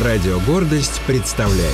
Радио «Гордость» представляет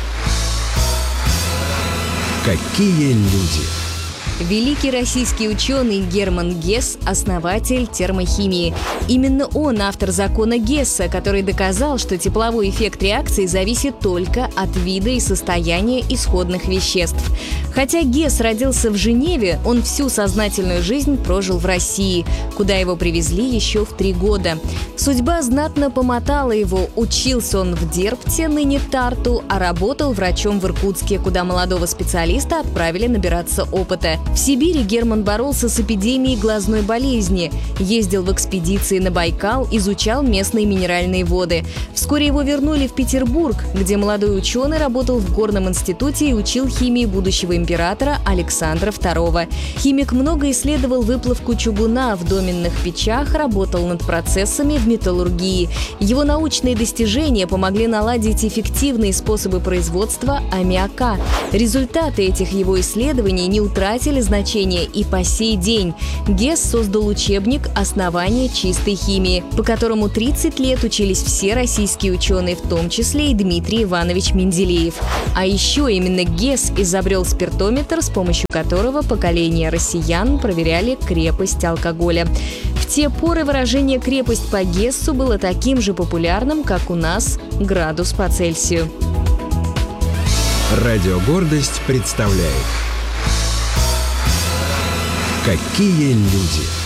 «Какие люди». Великий российский ученый Герман Гесс – основатель термохимии. Именно он автор закона Гесса, который доказал, что тепловой эффект реакции зависит только от вида и состояния исходных веществ. Хотя Гесс родился в Женеве, он всю сознательную жизнь прожил в России, куда его привезли еще в 3 года. Судьба знатно помотала его. Учился он в Дербте, ныне Тарту, а работал врачом в Иркутске, куда молодого специалиста отправили набираться опыта. В Сибири Герман боролся с эпидемией глазной болезни, ездил в экспедиции на Байкал, изучал местные минеральные воды. Вскоре его вернули в Петербург, где молодой ученый работал в горном институте и учил химии будущего императора Александра II. Химик много исследовал выплавку чугуна в доменных печах, работал над процессами в металлургии. Его научные достижения помогли наладить эффективные способы производства аммиака. Результаты этих его исследований не утратили значения и по сей день. Гесс создал учебник «Основания чистой химии», по которому 30 лет учились все российские ученые, в том числе и Дмитрий Иванович Менделеев. А еще именно Гесс изобрел спиртометр, с помощью которого поколения россиян проверяли крепость алкоголя. В те поры выражение «крепость по Гессу» было таким же популярным, как у нас градус по Цельсию. Радио «Гордость» представляет «Какие люди».